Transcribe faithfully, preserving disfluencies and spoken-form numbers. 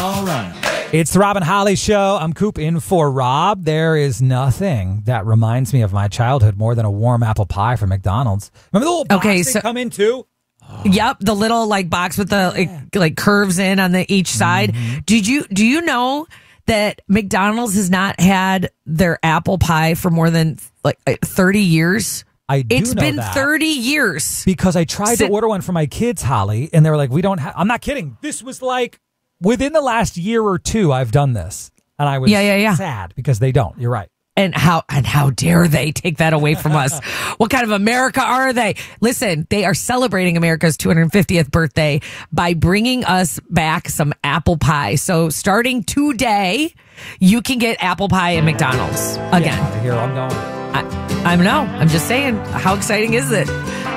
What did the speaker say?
All right. It's the Rob and Holly Show. I'm Coop in for Rob. There is nothing that reminds me of my childhood more than a warm apple pie from McDonald's. Remember the little box Okay, they so- come in too? Yep, the little like box with the like, like curves in on the each side. Mm-hmm. Did you do you know that McDonald's has not had their apple pie for more than like thirty years? I do It's know been that. thirty years. Because I tried Sit- to order one for my kids, Holly, and they were like, we don't have, I'm not kidding. This was like within the last year or two I've done this. And I was Yeah, yeah, yeah. sad because they don't. You're right. And how and how dare they take that away from us? What kind of America are they? Listen, they are celebrating America's two hundred fiftieth birthday by bringing us back some apple pie. So starting today, you can get apple pie at McDonald's again. Yeah, here I'm going. I, I know. I'm just saying, how exciting is it?